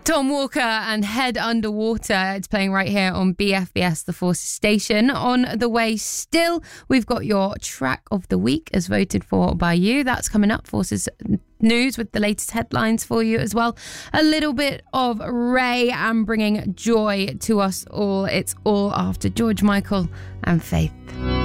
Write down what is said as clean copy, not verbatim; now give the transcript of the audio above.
Tom Walker and Head Underwater. It's playing right here on BFBS, the Forces station. On the way still, we've got your track of the week as voted for by you. That's coming up. Forces News with the latest headlines for you as well. A little bit of Ray and bringing joy to us all. It's all after George Michael and Faith.